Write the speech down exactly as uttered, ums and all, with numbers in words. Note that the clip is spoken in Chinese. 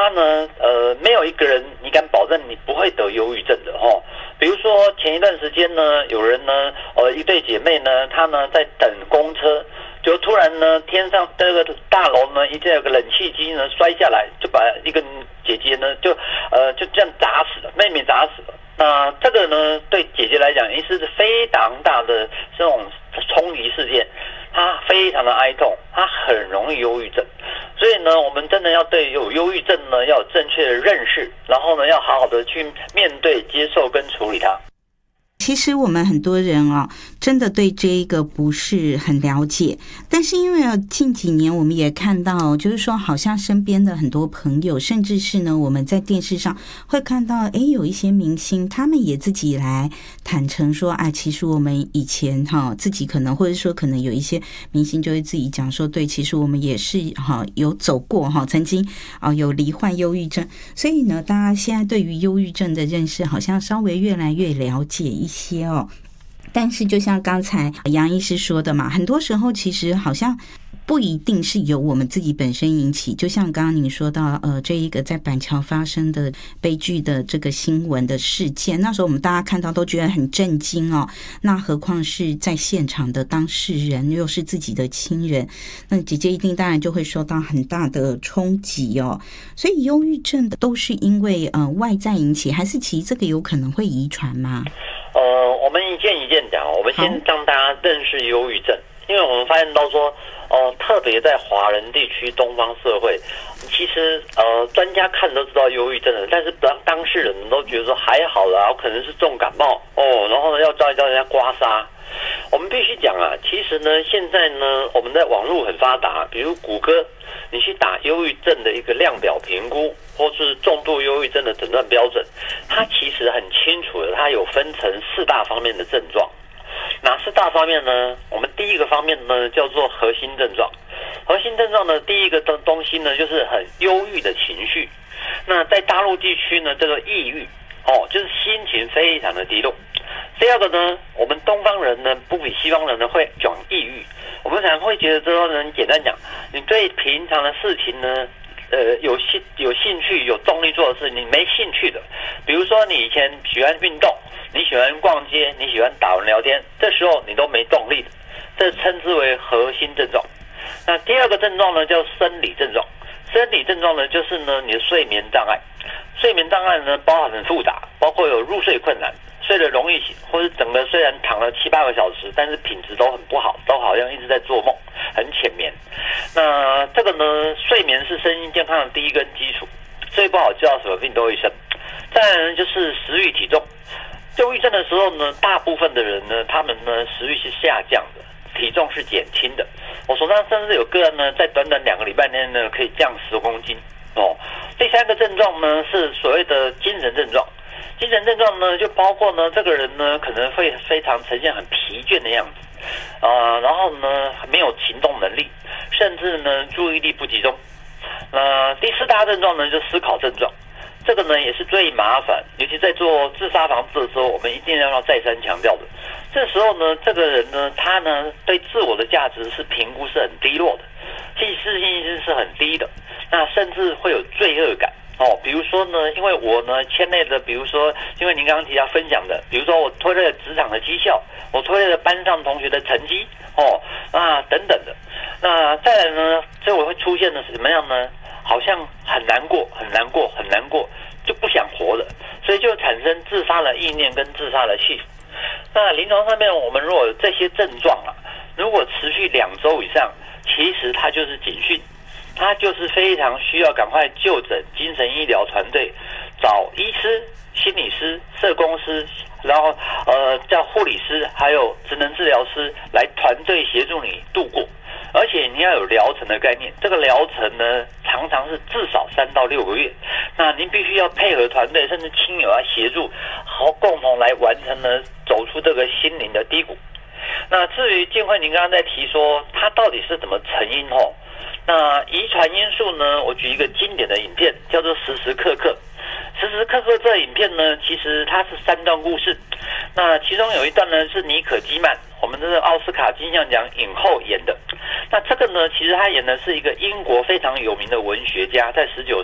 他呢，呃，没有一个人你敢保证你不会得忧郁症的哈。比如说前一段时间呢，有人呢，呃，一对姐妹呢，她呢在等公车，就突然呢，天上这个大楼呢，一定有个冷气机呢摔下来，就把一个姐姐呢，就呃就这样砸死了，妹妹砸死了。那这个呢，对姐姐来讲，也是非常大的这种冲击事件，她非常的哀痛，她很容易忧郁症。所以呢，我们真的要对有忧郁症呢，要有正确的认识，然后呢，要好好的去面对、接受跟处理它。 其实我们很多人啊，真的对这一个不是很了解，但是因为近几年我们也看到，就是说好像身边的很多朋友，甚至是呢我们在电视上会看到，诶，有一些明星他们也自己来坦诚说，啊，其实我们以前哈自己可能，或者说可能有一些明星就会自己讲说，对，其实我们也是哈有走过哈，曾经啊有罹患忧郁症，所以呢，大家现在对于忧郁症的认识好像稍微越来越了解一些哦。但是就像刚才杨医师说的嘛，很多时候其实好像不一定是由我们自己本身引起，就像刚刚您说到呃，这一个在板桥发生的悲剧的这个新闻的事件，那时候我们大家看到都觉得很震惊哦，那何况是在现场的当事人又是自己的亲人，那姐姐一定当然就会受到很大的冲击哦。所以忧郁症都是因为呃外在引起，还是其实这个有可能会遗传吗？ 呃，我们一件一件讲，我们先让大家认识忧郁症，因为我们发现到说，哦、呃，特别在华人地区、东方社会，其实呃，专家看都知道忧郁症的，但是当当事人都觉得说还好啦，我可能是重感冒哦，然后呢要叫叫人家刮痧。我们必须讲啊，其实呢，现在呢，我们在网络很发达，比如谷歌，你去打忧郁症的一个量表评估，或是重度忧郁症的诊断标准，它其实很清楚的，它有分成四大方面的症状。哪四大方面呢？我们第一个方面呢叫做核心症状。核心症状呢，第一个东东西呢就是很忧郁的情绪。那在大陆地区呢，这个抑郁哦，就是心情非常的低落。第二个呢，我们东方人呢不比西方人呢会讲抑郁。我们常常会觉得这呢，简单讲，你对平常的事情呢，呃，有兴有兴趣、有动力做的事，你没兴趣的，比如说你以前喜欢运动，你喜欢逛街，你喜欢打文聊天，这时候你都没动力的，这称之为核心症状。那第二个症状呢，叫生理症状。生理症状呢，就是呢你的睡眠障碍。睡眠障碍呢，包含很复杂，包括有入睡困难。睡得容易醒，或者整个虽然躺了七八个小时，但是品质都很不好，都好像一直在做梦，很浅眠。那这个呢，睡眠是身心健康的第一根基础，睡不好觉什么病都会生。再来呢，就是食欲体重。忧郁症的时候呢，大部分的人呢，他们呢食欲是下降的，体重是减轻的。我手上甚至有个人呢，在短短两个礼拜内呢，可以降十公斤哦。第三个症状呢，是所谓的精神症状。精神症状呢，就包括呢，这个人呢可能会非常呈现很疲倦的样子，呃，然后呢没有行动能力，甚至呢注意力不集中。那、呃、第四大症状呢，就思考症状，这个呢也是最麻烦，尤其在做自杀防治的时候，我们一定要再三强调的。这时候呢，这个人呢，他呢对自我的价值是评估是很低落的，自信心是很低的，那甚至会有罪恶感。哦，比如说呢，因为我呢牵累的，比如说，因为您刚刚提到分享的，比如说我拖累了职场的绩效，我拖累了班上同学的成绩，哦，啊等等的。那再来呢，这我会出现的是什么样呢？好像很难过，很难过，很难过，就不想活了，所以就产生自杀的意念跟自杀的企图。那临床上面，我们如果有这些症状啊，如果持续两周以上，其实它就是警讯。他就是非常需要赶快就诊精神医疗团队，找医师、心理师、社工师，然后呃叫护理师，还有职能治疗师来团队协助你度过。而且你要有疗程的概念，这个疗程呢常常是至少三到六个月。那您必须要配合团队，甚至亲友来协助，好共同来完成呢走出这个心灵的低谷。那至于建慧，您刚刚在提说它到底是怎么成因哦？那遗传因素呢？我举一个经典的影片，叫做《时时刻刻》。时时刻刻这个影片呢，其实它是三段故事。那其中有一段呢是妮可基曼，我们这个奥斯卡金像奖影后演的。那这个呢，其实他演的是一个英国非常有名的文学家，在十九